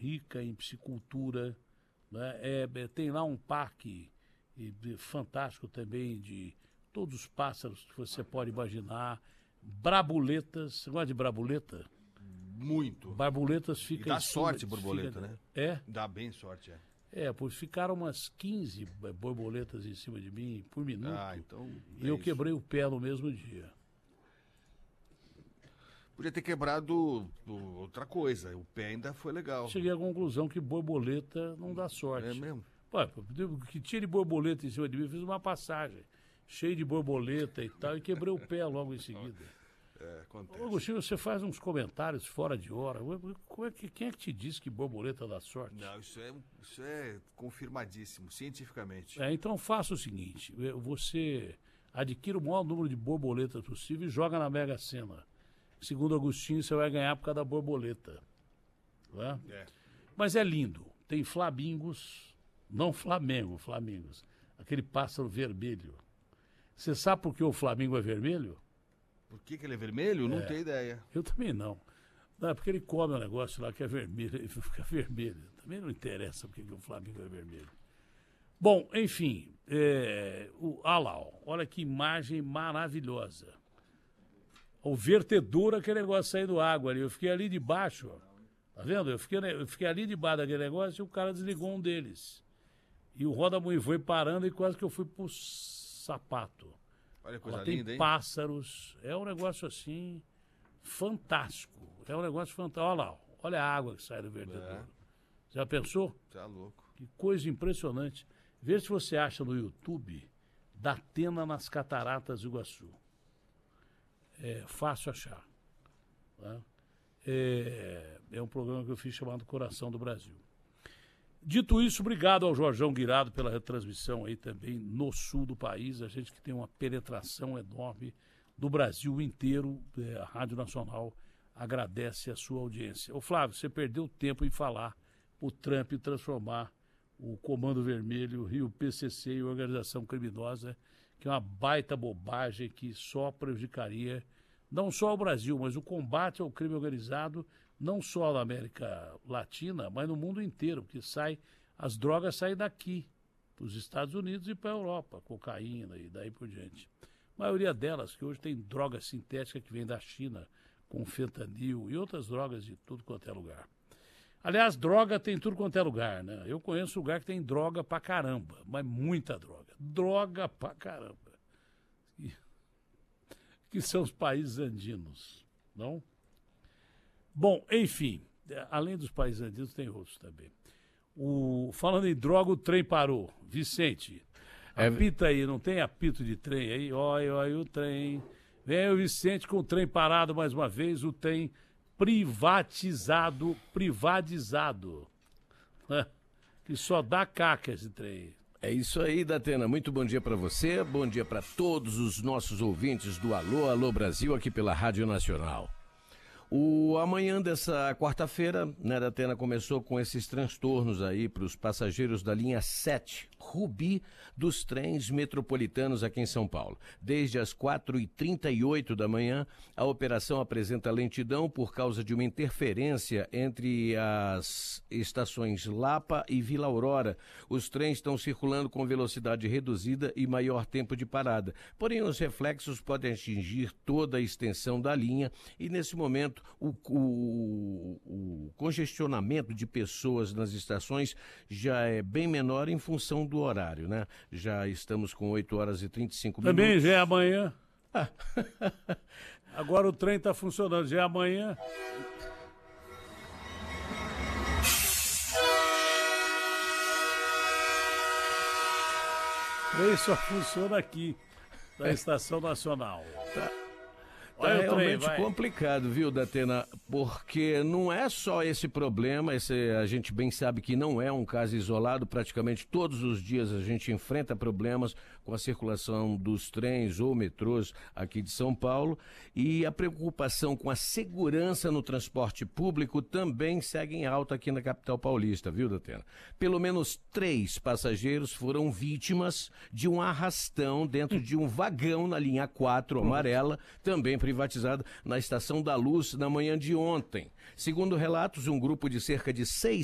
rica em piscicultura, né? Tem lá um parque fantástico também de todos os pássaros que você pode imaginar. Brabuletas, você gosta de brabuleta? Muito. Borboletas ficam... Dá sorte borboleta, né? É? Dá bem sorte, é. Pois ficaram umas 15 borboletas em cima de mim por minuto. Então... E eu quebrei o pé no mesmo dia. Podia ter quebrado outra coisa, o pé ainda foi legal. Cheguei à conclusão que borboleta não dá sorte. É mesmo? Pô, que tire borboleta em cima de mim, eu fiz uma passagem cheia de borboleta e tal, e quebrei o pé logo em seguida. Acontece. Ô, Agostinho, você faz uns comentários fora de hora. Quem é que te disse que borboleta dá sorte? Não, isso é confirmadíssimo, cientificamente. Então faça o seguinte, você adquira o maior número de borboletas possível e joga na Mega Sena. Segundo Agostinho, você vai ganhar por causa da borboleta. Né? Mas é lindo. Tem flamingos, não Flamengo, flamingos. Aquele pássaro vermelho. Você sabe por que o flamingo é vermelho? Por que ele é vermelho? Não tenho ideia. Eu também não. Não, é porque ele come um negócio lá que é vermelho, ele fica vermelho. Também não interessa porque o flamingo é vermelho. Bom, enfim, olha que imagem maravilhosa. O vertedouro, aquele negócio saindo água ali. Eu fiquei ali debaixo, ó. Tá vendo? Eu fiquei ali debaixo daquele negócio e o cara desligou um deles. E o roda-moinho foi parando e quase que eu fui pro sapato. Olha que coisa tem linda, hein? Pássaros. É um negócio assim fantástico. É um negócio fantástico. Olha lá, olha a água que sai do vertedouro. Já pensou? Tá louco. Que coisa impressionante. Vê se você acha no YouTube Datena nas Cataratas do Iguaçu. É fácil achar. Tá? É um programa que eu fiz chamado Coração do Brasil. Dito isso, obrigado ao Jorjão Guirado pela retransmissão aí também no sul do país. A gente que tem uma penetração enorme do Brasil inteiro. A Rádio Nacional agradece a sua audiência. Ô Flávio, você perdeu tempo em falar o Trump transformar o Comando Vermelho e o PCC em organização criminosa, que é uma baita bobagem que só prejudicaria não só o Brasil, mas o combate ao crime organizado, não só na América Latina, mas no mundo inteiro, porque as drogas saem daqui, para os Estados Unidos e para a Europa, cocaína e daí por diante. A maioria delas, que hoje tem droga sintética que vem da China, com fentanil e outras drogas de tudo quanto é lugar. Aliás, droga tem tudo quanto é lugar, né? Eu conheço lugar que tem droga pra caramba, mas muita droga. Droga pra caramba. Que são os países andinos, não? Bom, enfim, além dos países andinos, tem outros também. Falando em droga, o trem parou. Vicente, apita aí, não tem apito de trem aí? Olha o trem. Vem o Vicente com o trem parado mais uma vez, o trem privatizado. Que só dá caca esse trem. É isso aí, Datena. Muito bom dia para você, bom dia para todos os nossos ouvintes do Alô Brasil aqui pela Rádio Nacional. Amanhã dessa quarta-feira, né, Datena, começou com esses transtornos aí para os passageiros da linha 7, Rubi, dos trens metropolitanos aqui em São Paulo. Desde as 4h38 da manhã, a operação apresenta lentidão por causa de uma interferência entre as estações Lapa e Vila Aurora. Os trens estão circulando com velocidade reduzida e maior tempo de parada. Porém, os reflexos podem atingir toda a extensão da linha e, nesse momento, o congestionamento de pessoas nas estações já é bem menor em função do horário, né? Já estamos com 8h35 minutos. Também já é amanhã. Agora o trem está funcionando, já é amanhã. O trem só funciona aqui, na Estação Nacional. É realmente complicado, viu, Datena? Porque não é só esse problema, a gente bem sabe que não é um caso isolado, praticamente todos os dias a gente enfrenta problemas com a circulação dos trens ou metrôs aqui de São Paulo, e a preocupação com a segurança no transporte público também segue em alta aqui na capital paulista, viu, Datena? Pelo menos 3 passageiros foram vítimas de um arrastão dentro de um vagão na linha 4 amarela, também privatizada, na Estação da Luz na manhã de ontem. Segundo relatos, um grupo de cerca de 6